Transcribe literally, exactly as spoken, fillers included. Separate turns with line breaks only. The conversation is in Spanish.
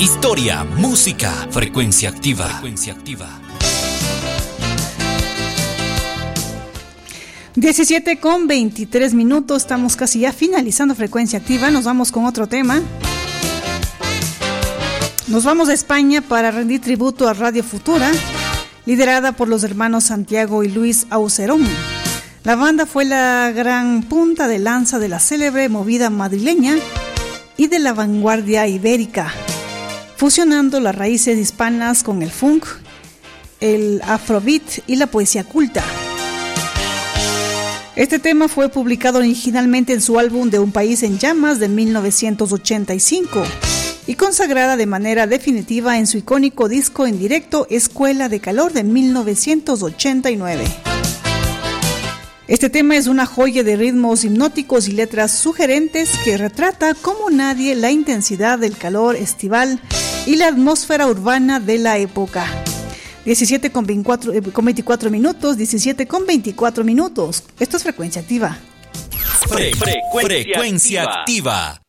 historia, música, frecuencia activa. Frecuencia activa.
diecisiete con veintitrés minutos, estamos casi ya finalizando Frecuencia Activa. Nos vamos con otro tema. Nos vamos a España para rendir tributo a Radio Futura, liderada por los hermanos Santiago y Luis Aucerón. La banda fue la gran punta de lanza de la célebre movida madrileña y de la vanguardia ibérica, fusionando las raíces hispanas con el funk, el afrobeat y la poesía culta. Este tema fue publicado originalmente en su álbum De un país en llamas de mil novecientos ochenta y cinco y consagrada de manera definitiva en su icónico disco en directo Escuela de Calor de mil novecientos ochenta y nueve. Este tema es una joya de ritmos hipnóticos y letras sugerentes que retrata como nadie la intensidad del calor estival y la atmósfera urbana de la época. diecisiete con veinticuatro minutos, diecisiete con veinticuatro minutos. Esto es Frecuencia Activa.
Fre- Frecuencia, Frecuencia activa. activa.